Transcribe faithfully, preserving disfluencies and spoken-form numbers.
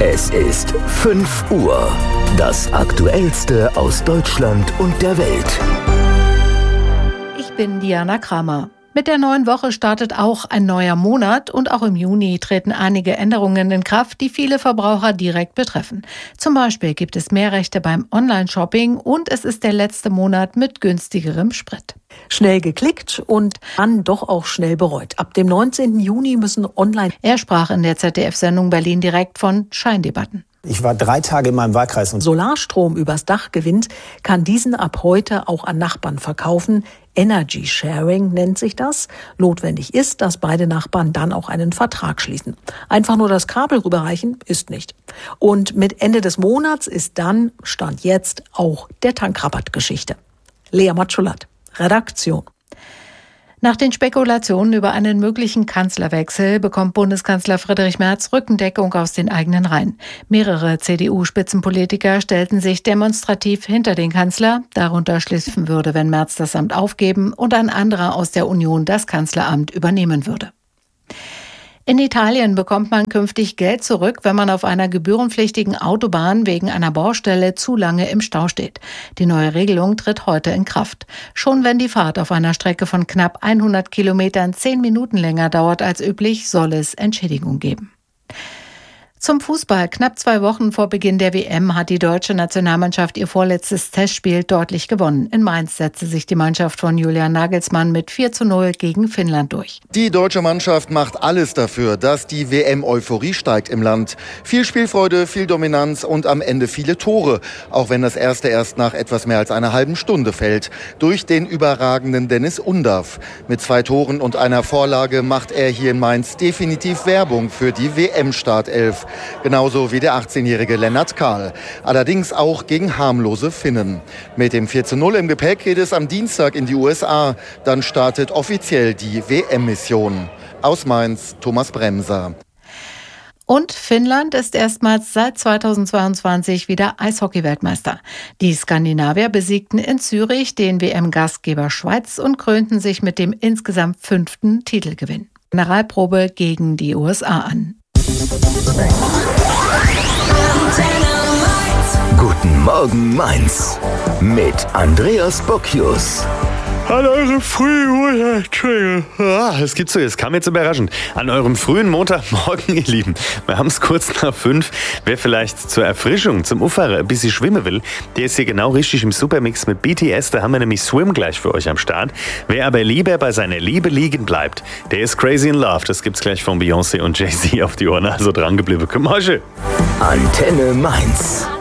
Es ist fünf Uhr. Das Aktuellste aus Deutschland und der Welt. Ich bin Diana Kramer. Mit der neuen Woche startet auch ein neuer Monat und auch im Juni treten einige Änderungen in Kraft, die viele Verbraucher direkt betreffen. Zum Beispiel gibt es mehr Rechte beim Online-Shopping und es ist der letzte Monat mit günstigerem Sprit. Schnell geklickt und dann doch auch schnell bereut. Ab dem neunzehnten Juni müssen online... Er sprach in der Z D F-Sendung Berlin direkt von Scheindebatten. Ich war drei Tage in meinem Wahlkreis. Und Solarstrom übers Dach gewinnt, kann diesen ab heute auch an Nachbarn verkaufen. Energy Sharing nennt sich das. Notwendig ist, dass beide Nachbarn dann auch einen Vertrag schließen. Einfach nur das Kabel rüberreichen ist nicht. Und mit Ende des Monats ist dann, Stand jetzt, auch der Tankrabatt Geschichte. Lea Matschulat, Redaktion. Nach den Spekulationen über einen möglichen Kanzlerwechsel bekommt Bundeskanzler Friedrich Merz Rückendeckung aus den eigenen Reihen. Mehrere C D U-Spitzenpolitiker stellten sich demonstrativ hinter den Kanzler. Darunter schließen würde, wenn Merz das Amt aufgeben und ein anderer aus der Union das Kanzleramt übernehmen würde. In Italien bekommt man künftig Geld zurück, wenn man auf einer gebührenpflichtigen Autobahn wegen einer Baustelle zu lange im Stau steht. Die neue Regelung tritt heute in Kraft. Schon wenn die Fahrt auf einer Strecke von knapp hundert Kilometern zehn Minuten länger dauert als üblich, soll es Entschädigung geben. Zum Fußball. Knapp zwei Wochen vor Beginn der W M hat die deutsche Nationalmannschaft ihr vorletztes Testspiel deutlich gewonnen. In Mainz setzte sich die Mannschaft von Julian Nagelsmann mit vier zu null gegen Finnland durch. Die deutsche Mannschaft macht alles dafür, dass die W M-Euphorie steigt im Land. Viel Spielfreude, viel Dominanz und am Ende viele Tore. Auch wenn das erste erst nach etwas mehr als einer halben Stunde fällt. Durch den überragenden Dennis Undav. Mit zwei Toren und einer Vorlage macht er hier in Mainz definitiv Werbung für die W M-Startelf. Genauso wie der achtzehnjährige Lennart Kahl. Allerdings auch gegen harmlose Finnen. Mit dem vier zu null im Gepäck geht es am Dienstag in die U S A. Dann startet offiziell die W M-Mission. Aus Mainz, Thomas Bremser. Und Finnland ist erstmals seit zweitausendzweiundzwanzig wieder Eishockey-Weltmeister. Die Skandinavier besiegten in Zürich den W M-Gastgeber Schweiz und krönten sich mit dem insgesamt fünften Titelgewinn. Generalprobe gegen die U S A an. Guten Morgen Mainz mit Andreas Bocchius. An eurem frühen Entschuldigung. Ah, es gibt so, es kam jetzt überraschend. An eurem frühen Montagmorgen, ihr Lieben. Wir haben es kurz nach fünf. Wer vielleicht zur Erfrischung, zum Ufer ein bisschen schwimmen will, der ist hier genau richtig im Supermix mit B T S. Da haben wir nämlich Swim gleich für euch am Start. Wer aber lieber bei seiner Liebe liegen bleibt, der ist Crazy in Love. Das gibt's gleich von Beyoncé und Jay-Z auf die Ohren. Also dran geblieben. Komm mal schön. Antenne Mainz.